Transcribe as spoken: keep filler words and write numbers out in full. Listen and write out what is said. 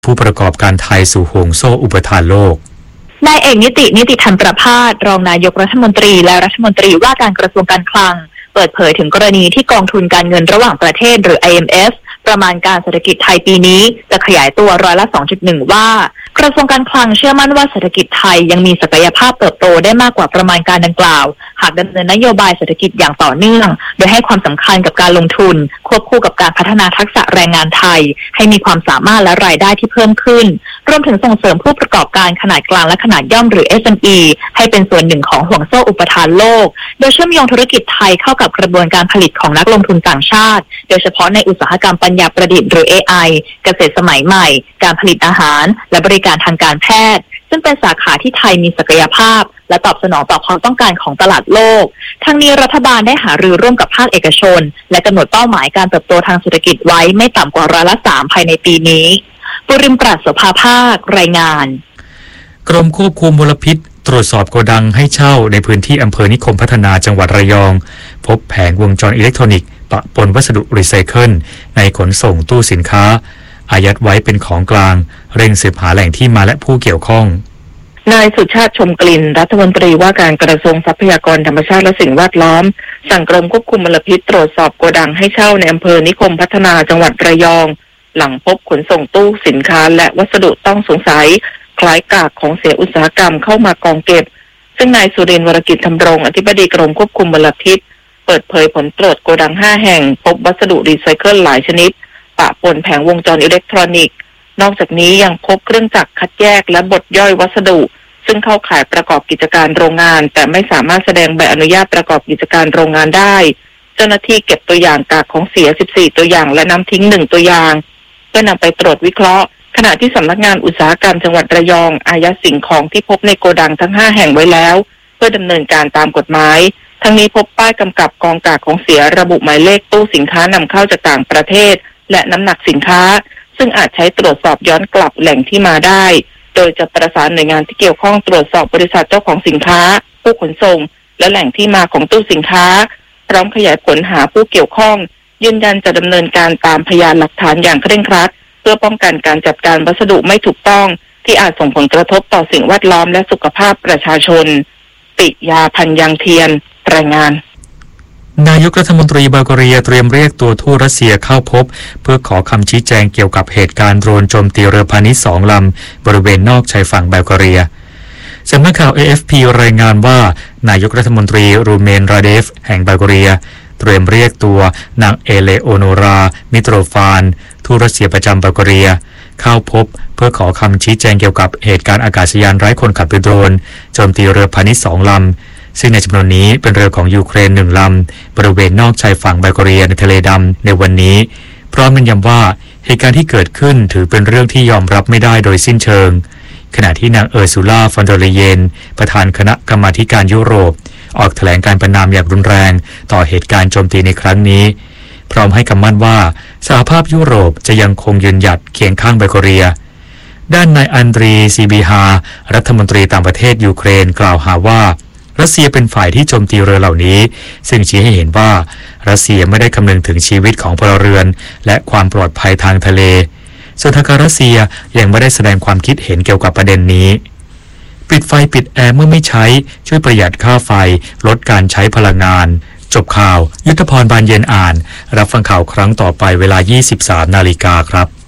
ผู้ประกอบการไทยสู่ห่วงโซ่อุปทานโลกนายเอกนิตินิติธรรมประภาสรองนายกรัฐมนตรีและรัฐมนตรีว่าการกระทรวงการคลังเปิดเผยถึงกรณีที่กองทุนการเงินระหว่างประเทศหรือ ไอ เอ็ม เอฟ ประมาณการเศรษฐกิจไทยปีนี้จะขยายตัวร้อยละ สองจุดหนึ่ง ว่ากระทรวงการคลังเชื่อมั่นว่าเศรษฐกิจไทยยังมีศักยภาพเติบโตได้มากกว่าประมาณการดังกล่าวหากดำเนินนโยบายเศรษฐกิจอย่างต่อเนื่องโดยให้ความสำคัญกับการลงทุนควบคู่กับการพัฒนาทักษะแรงงานไทยให้มีความสามารถและรายได้ที่เพิ่มขึ้นรวมถึงส่งเสริมผู้ประกอบการขนาดกลางและขนาดย่อมหรือ เอส เอ็ม อี ให้เป็นส่วนหนึ่งของห่วงโซ่อุปทานโลกโดยเชื่อมโยงธุรกิจไทยเข้ากับกระบวนการผลิตของนักลงทุนต่างชาติโดยเฉพาะในอุตสาหกรรมปัญญาประดิษฐ์หรือ เอ ไอ เกษตรสมัยใหม่การผลิตอาหารและบริการทางการแพทย์ซึ่งเป็นสาขาที่ไทยมีศักยภาพและตอบสนองต่อความต้องการของตลาดโลกทั้งนี้รัฐบาลได้หารือร่วมกับภาคเอกชนและกำหนดเป้าหมายการเติบโตทางเศรษฐกิจไว้ไม่ต่ำกว่าร้อยละสามภายในปีนี้ปุริมปราศโสภาภาครายงานกรมควบคุมมลพิษตรวจสอบโกดังให้เช่าในพื้นที่อำเภอนิคมพัฒนาจังหวัดระยองพบแผงวงจรอิเล็กทรอนิกส์ปะปนวัสดุรีไซเคิลในขนส่งตู้สินค้าอายัดไว้เป็นของกลางเร่งสืบหาแหล่งที่มาและผู้เกี่ยวข้องนายสุชาติชมกลิ่นรัฐมนตรีว่าการกระทรวงทรัพยากรธรรมชาติและสิ่งแวดล้อมสั่งกรมควบคุมมลพิษตรวจสอบโกดังให้เช่าในอำเภอนิคมพัฒนาจังหวัดระยองหลังพบขนส่งตู้สินค้าและวัสดุต้องสงสัยคล้ายกากของเสียอุตสาหกรรมเข้ามากองเก็บซึ่งนายสุรินทร์วรกิจธรรมรงค์อธิบดีกรมควบคุมมลพิษเปิดเผยผลตรวจโกดังห้าแห่งพบวัสดุรีไซเคิลหลายชนิดปะปนแผงวงจรอิเล็กทรอนิกส์นอกจากนี้ยังพบเครื่องจักรคัดแยกและบดย่อยวัสดุซึ่งเข้าข่ายประกอบกิจการโรงงานแต่ไม่สามารถแสดงใบอนุญาตประกอบกิจการโรงงานได้เจ้าหน้าที่เก็บตัวอย่างกากของเสียสิบสี่ตัวอย่างและน้ำทิ้งหนึ่งตัวอย่างเพื่อนำไปตรวจวิเคราะห์ขณะที่สำนักงานอุตสาหกรรมจังหวัดระยองอายัดสิ่งของที่พบในโกดังทั้งห้าแห่งไว้แล้วเพื่อดำเนินการตามกฎหมายทั้งนี้พบป้ายกำกับกองกากของเสียระบุหมายเลขตู้สินค้านำเข้าจากต่างประเทศและน้ำหนักสินค้าซึ่งอาจใช้ตรวจสอบย้อนกลับแหล่งที่มาได้โดยจะประสานหน่วยงานที่เกี่ยวข้องตรวจสอบบริษัทเจ้าของสินค้าผู้ขนส่งและแหล่งที่มาของตู้สินค้าพร้อมขยายผลหาผู้เกี่ยวข้องยืนยันจะดำเนินการตามพยานหลักฐานอย่างเคร่งครัดเพื่อป้องกันการจัดการวัสดุไม่ถูกต้องที่อาจส่งผลกระทบต่อสิ่งแวดล้อมและสุขภาพประชาชนปิยาพันยังเทียนรายงานนายกรัฐมนตรีบัลแกเรียเตรียมเรียกตัวทูตรัสเซียเข้าพบเพื่อขอคำชี้แจงเกี่ยวกับเหตุการณ์โดรนโจมตีเรือพาณิชย์สองลำบริเวณนอกชายฝั่งบัลแกเรียสำนักข่าว เอ เอฟ พี รายงานว่านายกรัฐมนตรีรูเมนราเดฟแห่งบัลแกเรียเตรียมเรียกตัวนางเอเลโอโนรามิโตรฟานทูตรัสเซียประจำบัลแกเรียเข้าพบเพื่อขอคำชี้แจงเกี่ยวกับเหตุการณ์อากาศยานไร้คนขับโดยโดรนโจมตีเรือพาณิชย์สองลำซึ่งในจำนวนนี้เป็นเรือของยูเครนหนึ่งลำบริเวณนอกชายฝั่งบัลแกเรียในทะเลดำในวันนี้พร้อมยืนยันว่าเหตุการณ์ที่เกิดขึ้นถือเป็นเรื่องที่ยอมรับไม่ได้โดยสิ้นเชิงขณะที่นางเออร์ซูล่าฟอนเดอร์เลเยนประธานคณะกรรมาการยุโรปออกแถลงการประณามอย่างรุนแรงต่อเหตุการณ์โจมตีในครั้งนี้พร้อมให้คำมั่นว่าสหภาพยุโรปจะยังคงยืนหยัดเคียงข้างบัลแกเรียด้านนายอันดรีซีบีฮารัฐมนตรีต่างประเทศยูเครนกล่าวหาว่ารัสเซียเป็นฝ่ายที่โจมตีเรือเหล่านี้ซึ่งชี้ให้เห็นว่ารัสเซียไม่ได้คำนึงถึงชีวิตของพลเรือนและความปลอดภัยทางทะเลส่วนทางการรัสเซียยังไม่ได้แสดงความคิดเห็นเกี่ยวกับประเด็นนี้ปิดไฟปิดแอร์เมื่อไม่ใช้ช่วยประหยัดค่าไฟลดการใช้พลังงานจบข่าวยุทธพรบานเย็นอ่านรับฟังข่าวครั้งต่อไปเวลา ยี่สิบสามนาฬิกาครับ